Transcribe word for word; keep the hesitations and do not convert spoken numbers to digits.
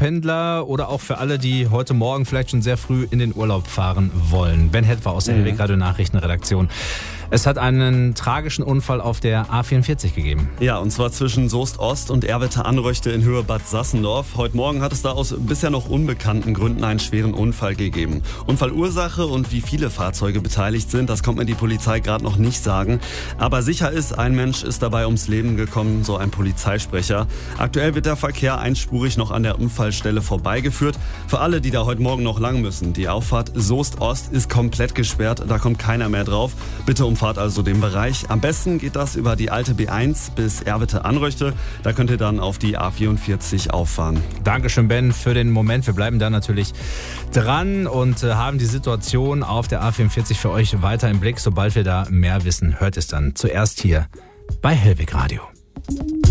Frühpendler oder auch für alle, die heute Morgen vielleicht schon sehr früh in den Urlaub fahren wollen. Ben Hetwer aus der Mhm. Hellweg Radio Nachrichtenredaktion. Es hat einen tragischen Unfall auf der A vierundvierzig gegeben. Ja, und zwar zwischen Soest Ost und Erwitte-Anröchte in Höhe Bad Sassendorf. Heute Morgen hat es da aus bisher noch unbekannten Gründen einen schweren Unfall gegeben. Unfallursache und wie viele Fahrzeuge beteiligt sind, das konnte mir die Polizei gerade noch nicht sagen. Aber sicher ist, ein Mensch ist dabei ums Leben gekommen, so ein Polizeisprecher. Aktuell wird der Verkehr einspurig noch an der Unfallstelle vorbeigeführt. Für alle, die da heute Morgen noch lang müssen, die Auffahrt Soest Ost ist komplett gesperrt, da kommt keiner mehr drauf. Bitte umfahrt also den Bereich. Am besten geht das über die alte B eins bis Erwitte-Anröchte. Da könnt ihr dann auf die A vierundvierzig auffahren. Dankeschön, Ben, für den Moment. Wir bleiben da natürlich dran und äh, haben die Situation auf der A vierundvierzig für euch weiter im Blick. Sobald wir da mehr wissen, hört es dann zuerst hier bei Hellweg Radio.